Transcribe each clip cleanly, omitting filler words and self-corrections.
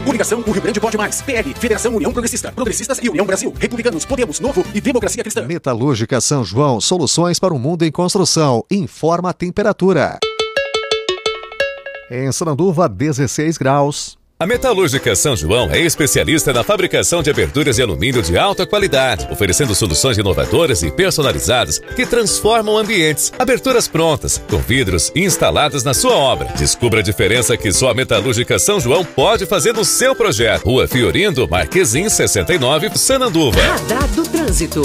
Coligação O Rio Grande Pode Mais. PL, Federação União Progressista. Progressistas e União Brasil. Republicanos, Podemos, Novo e Democracia Cristã. Metalúrgica São João. Soluções para o mundo em construção. Informa a temperatura. Em Sananduva, 16 graus. A Metalúrgica São João é especialista na fabricação de aberturas de alumínio de alta qualidade, oferecendo soluções inovadoras e personalizadas que transformam ambientes. Aberturas prontas, com vidros instalados na sua obra. Descubra a diferença que só a Metalúrgica São João pode fazer no seu projeto. Rua Fiorindo, Marquezim 69, Sananduva. Radar do Trânsito.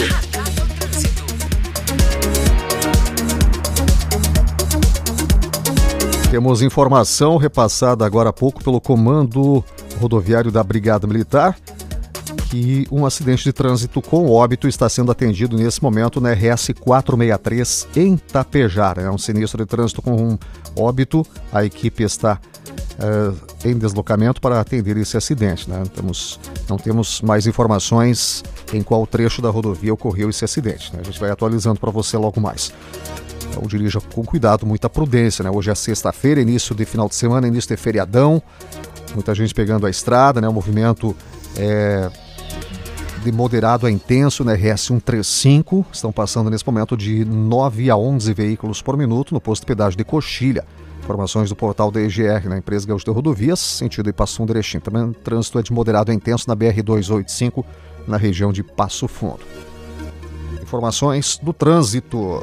Temos informação repassada agora há pouco pelo Comando Rodoviário da Brigada Militar que um acidente de trânsito com óbito está sendo atendido nesse momento na RS 463 em Tapejara. É um sinistro de trânsito com um óbito. A equipe está em deslocamento para atender esse acidente, né? Não temos mais informações em qual trecho da rodovia ocorreu esse acidente, né? A gente vai atualizando para você logo mais. Então dirija com cuidado, muita prudência, né? Hoje é sexta-feira, início de final de semana, início de feriadão, muita gente pegando a estrada, né? O movimento de moderado a intenso na RS 135, estão passando nesse momento de 9 a 11 veículos por minuto no posto de pedágio de Coxilha. Informações do portal da EGR, na Empresa Gaúcha de Rodovias, sentido Ipaçu Erechim. Também o trânsito é de moderado a intenso na BR-285, na região de Passo Fundo. Informações do trânsito.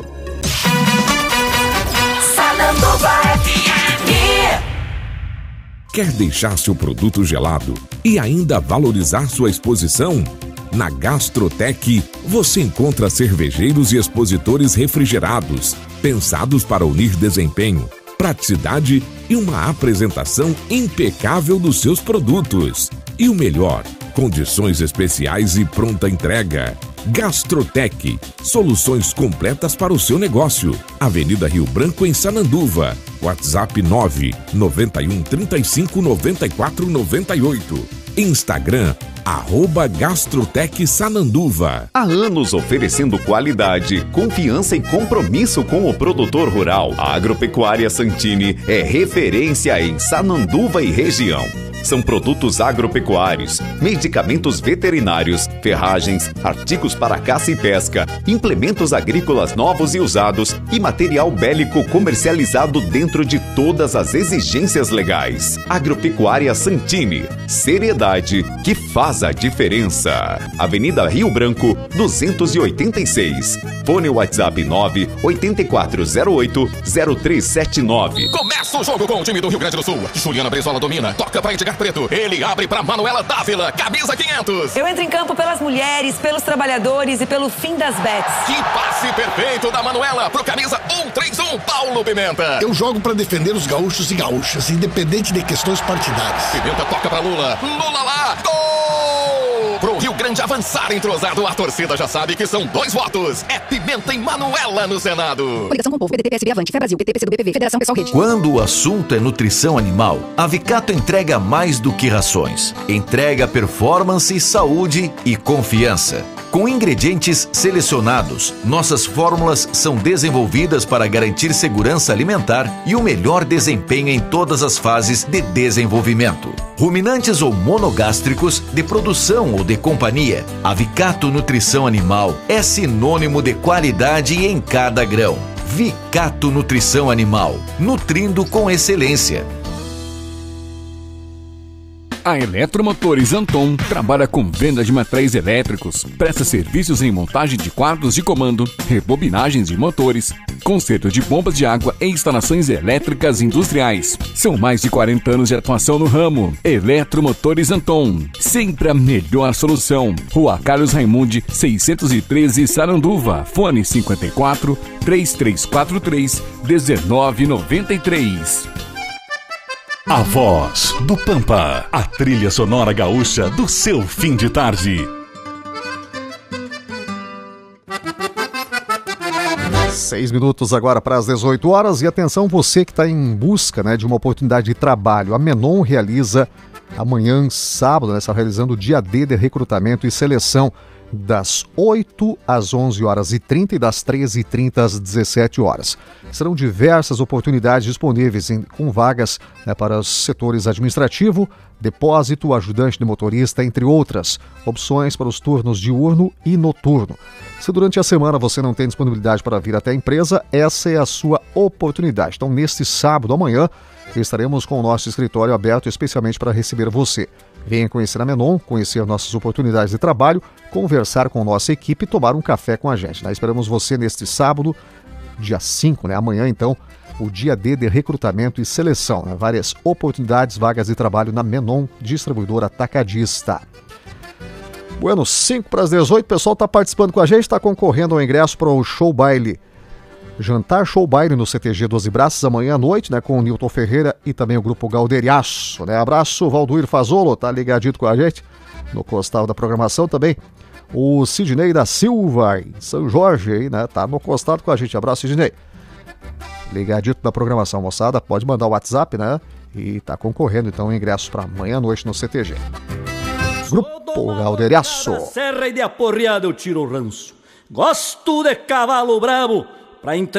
Quer deixar seu produto gelado e ainda valorizar sua exposição? Na Gastrotec, você encontra cervejeiros e expositores refrigerados, pensados para unir desempenho, praticidade e uma apresentação impecável dos seus produtos. E o melhor, condições especiais e pronta entrega. Gastrotec, soluções completas para o seu negócio. Avenida Rio Branco, em Sananduva. WhatsApp 991 35 94 98. Instagram, @Gastrotec Sananduva. Há anos oferecendo qualidade, confiança e compromisso com o produtor rural. A Agropecuária Santini é referência em Sananduva e região. São produtos agropecuários, medicamentos veterinários, ferragens, artigos para caça e pesca, implementos agrícolas novos e usados e material bélico comercializado dentro de todas as exigências legais. Agropecuária Santini, seriedade que faz a diferença. Avenida Rio Branco, 286. Fone WhatsApp 98408-0379. Começa o jogo com o time do Rio Grande do Sul. Juliana Brizola domina, toca para Edgar Preto. Ele abre para Manuela Dávila, camisa 500. Eu entro em campo pelas mulheres, pelos trabalhadores e pelo fim das bets. Que passe perfeito da Manuela pro camisa 131, Paulo Pimenta. Eu jogo para defender os gaúchos e gaúchas, independente de questões partidárias. Pimenta toca para Lula. Lula lá, gol! Pro Rio Grande avançar entrosado, a torcida já sabe que são 2 votos. É Pimenta e Manuela no Senado. Coligação com o povo, PDT, PSB, Avante, Fé Brasil, PT, PCdoB, PV, Federação Pessoal Rede. Quando o assunto é nutrição animal, a Vicato entrega mais do que rações. Entrega performance, saúde e confiança. Com ingredientes selecionados, nossas fórmulas são desenvolvidas para garantir segurança alimentar e o melhor desempenho em todas as fases de desenvolvimento. Ruminantes ou monogástricos, de produção ou de companhia, a Vicato Nutrição Animal é sinônimo de qualidade em cada grão. Vicato Nutrição Animal, nutrindo com excelência. A Eletromotores Anton trabalha com venda de materiais elétricos, presta serviços em montagem de quadros de comando, rebobinagens de motores, conserto de bombas de água e instalações elétricas industriais. São mais de 40 anos de atuação no ramo. Eletromotores Anton, sempre a melhor solução. Rua Carlos Raimundi, 613, Sananduva. Fone 54 3343 1993. A Voz do Pampa, a trilha sonora gaúcha do seu fim de tarde. 6 minutos agora para as 18 horas e atenção você que está em busca, né, de uma oportunidade de trabalho. A Menon realiza amanhã, sábado, né, está realizando o dia D de recrutamento e seleção. das 8 às 11h30 e das 13h30 às 17h. Serão diversas oportunidades disponíveis com vagas para os setores administrativo, depósito, ajudante de motorista, entre outras opções para os turnos diurno e noturno. Se durante a semana você não tem disponibilidade para vir até a empresa, essa é a sua oportunidade. Então, neste sábado, amanhã, estaremos com o nosso escritório aberto especialmente para receber você. Venha conhecer a Menon, conhecer nossas oportunidades de trabalho, conversar com nossa equipe e tomar um café com a gente. Esperamos você neste sábado, dia 5, amanhã então, o dia D de recrutamento e seleção. Várias oportunidades, vagas de trabalho na Menon, distribuidora atacadista. Bueno, 5 para as 18, o pessoal está participando com a gente, está concorrendo ao ingresso para o show baile. Jantar show baile no CTG 12 Braços, amanhã à noite, com o Nilton Ferreira e também o grupo Galderiaço. Abraço, Valduir Fazolo, tá ligadito com a gente no costal da programação também. O Sidney da Silva, em São Jorge, aí, tá no costado com a gente. Abraço, Sidney. Ligadito na programação, moçada, pode mandar o WhatsApp, e tá concorrendo então ingressos para amanhã à noite no CTG. Grupo Galderiaço. Serra e de aporreada eu tiro o ranço. Gosto de cavalo bravo pra